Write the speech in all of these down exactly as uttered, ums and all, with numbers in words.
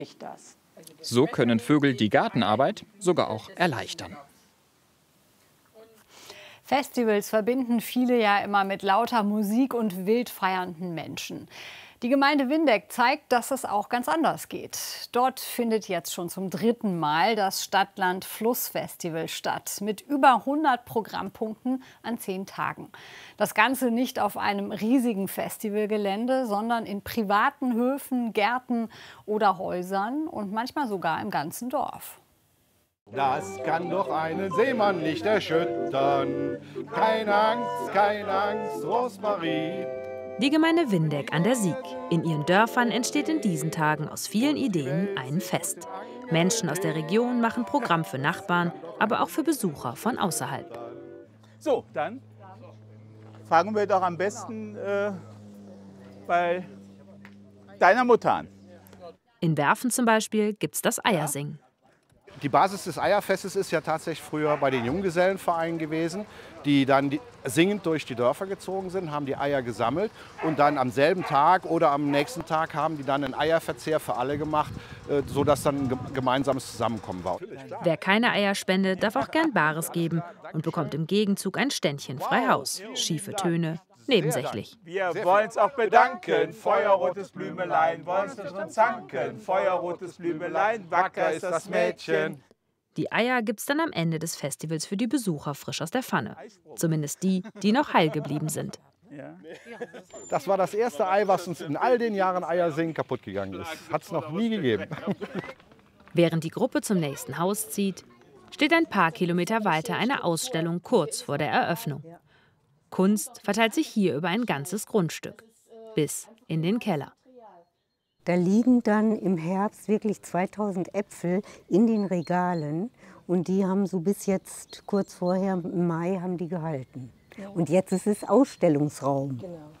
So können Vögel die Gartenarbeit sogar auch erleichtern. Festivals verbinden viele ja immer mit lauter Musik und wild feiernden Menschen. Die Gemeinde Windeck zeigt, dass es auch ganz anders geht. Dort findet jetzt schon zum dritten Mal das Stadt-Land-Fluss-Festival statt. Mit über hundert Programmpunkten an zehn Tagen. Das Ganze nicht auf einem riesigen Festivalgelände, sondern in privaten Höfen, Gärten oder Häusern und manchmal sogar im ganzen Dorf. Das kann doch einen Seemann nicht erschüttern. Keine Angst, keine Angst, Rosmarie. Die Gemeinde Windeck an der Sieg. In ihren Dörfern entsteht in diesen Tagen aus vielen Ideen ein Fest. Menschen aus der Region machen Programm für Nachbarn, aber auch für Besucher von außerhalb. So, dann fangen wir doch am besten äh, bei deiner Mutter an. In Werfen zum Beispiel gibt's das Eiersingen. Die Basis des Eierfestes ist ja tatsächlich früher bei den Junggesellenvereinen gewesen, die dann die, singend durch die Dörfer gezogen sind, haben die Eier gesammelt und dann am selben Tag oder am nächsten Tag haben die dann einen Eierverzehr für alle gemacht, äh, sodass dann ein gemeinsames Zusammenkommen war. Wer keine Eier spendet, darf auch gern Bares geben und bekommt im Gegenzug ein Ständchen frei Haus. Schiefe Töne, nebensächlich. Wir wollen uns auch bedanken, feuerrotes Blümelein, wollen uns nicht drin zanken, feuerrotes Blümelein, wacker ist das Mädchen. Die Eier gibt's dann am Ende des Festivals für die Besucher frisch aus der Pfanne. Zumindest die, die noch heil geblieben sind. Das war das erste Ei, was uns in all den Jahren Eiersingen kaputt gegangen ist. Hat es noch nie gegeben. Während die Gruppe zum nächsten Haus zieht, steht ein paar Kilometer weiter eine Ausstellung kurz vor der Eröffnung. Kunst verteilt sich hier über ein ganzes Grundstück, bis in den Keller. Da liegen dann im Herbst wirklich zweitausend Äpfel in den Regalen und die haben so bis jetzt, kurz vorher im Mai, haben die gehalten. Und jetzt ist es Ausstellungsraum.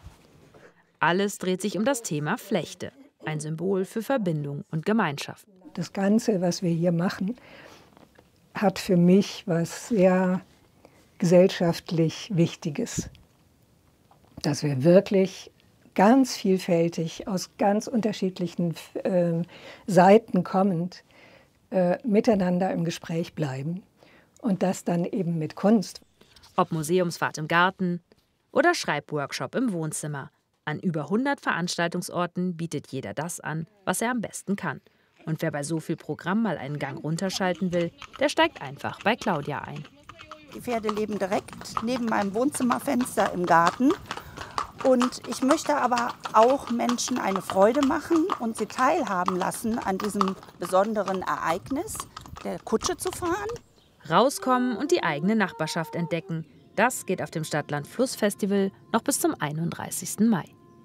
Alles dreht sich um das Thema Flechte, ein Symbol für Verbindung und Gemeinschaft. Das Ganze, was wir hier machen, hat für mich was sehr gesellschaftlich Wichtiges, dass wir wirklich ganz vielfältig aus ganz unterschiedlichen äh, Seiten kommend äh, miteinander im Gespräch bleiben und das dann eben mit Kunst. Ob Museumsfahrt im Garten oder Schreibworkshop im Wohnzimmer. An über hundert Veranstaltungsorten bietet jeder das an, was er am besten kann. Und wer bei so viel Programm mal einen Gang runterschalten will, der steigt einfach bei Claudia ein. Die Pferde leben direkt neben meinem Wohnzimmerfenster im Garten. Und ich möchte aber auch Menschen eine Freude machen und sie teilhaben lassen an diesem besonderen Ereignis, der Kutsche zu fahren. Rauskommen und die eigene Nachbarschaft entdecken. Das geht auf dem Stadt-Land-Fluss-Festival noch bis zum einunddreißigsten Mai.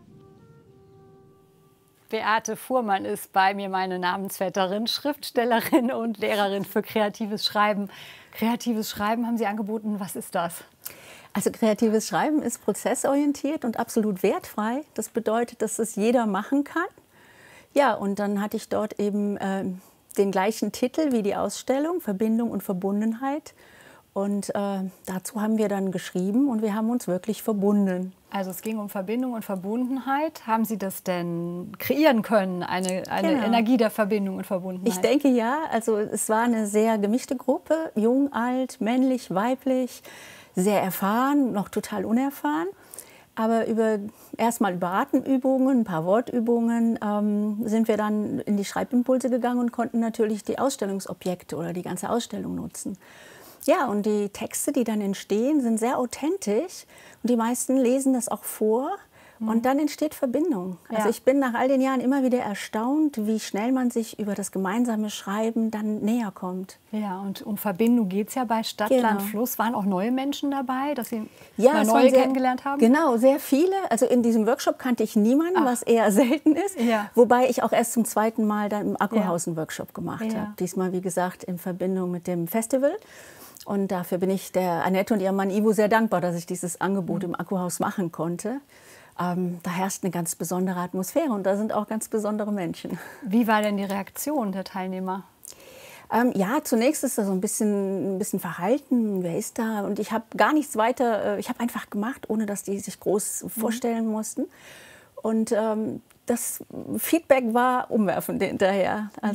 Beate Fuhrmann ist bei mir, meine Namensvetterin, Schriftstellerin und Lehrerin für kreatives Schreiben. Kreatives Schreiben haben Sie angeboten. Was ist das? Also kreatives Schreiben ist prozessorientiert und absolut wertfrei. Das bedeutet, dass es jeder machen kann. Ja, und dann hatte ich dort eben äh, den gleichen Titel wie die Ausstellung, Verbindung und Verbundenheit. Und äh, dazu haben wir dann geschrieben und wir haben uns wirklich verbunden. Also es ging um Verbindung und Verbundenheit. Haben Sie das denn kreieren können, eine, eine Genau. Energie der Verbindung und Verbundenheit? Ich denke ja, also es war eine sehr gemischte Gruppe, jung, alt, männlich, weiblich, sehr erfahren, noch total unerfahren. Aber über, erstmal über Atemübungen, ein paar Wortübungen ähm, sind wir dann in die Schreibimpulse gegangen und konnten natürlich die Ausstellungsobjekte oder die ganze Ausstellung nutzen. Ja, und die Texte, die dann entstehen, sind sehr authentisch und die meisten lesen das auch vor. Und dann entsteht Verbindung. Also Ja. ich bin nach all den Jahren immer wieder erstaunt, wie schnell man sich über das gemeinsame Schreiben dann näher kommt. Ja, und um Verbindung geht es ja bei Stadt, Genau. Land, Fluss. Waren auch neue Menschen dabei, dass Sie Ja, mal es neue waren sehr, kennengelernt haben? Genau, sehr viele. Also in diesem Workshop kannte ich niemanden, Ach. was eher selten ist. Ja. Wobei ich auch erst zum zweiten Mal dann im Akkuhaus einen Workshop gemacht Ja. habe. Diesmal, wie gesagt, in Verbindung mit dem Festival. Und dafür bin ich der Annette und ihrem Mann Ivo sehr dankbar, dass ich dieses Angebot im Akkuhaus machen konnte. Ähm, da herrscht eine ganz besondere Atmosphäre und da sind auch ganz besondere Menschen. Wie war denn die Reaktion der Teilnehmer? Ähm, ja, zunächst ist da so ein bisschen, ein bisschen verhalten, wer ist da? Und ich habe gar nichts weiter, äh, ich habe einfach gemacht, ohne dass die sich groß vorstellen mussten. Und ähm, das Feedback war umwerfend hinterher. Also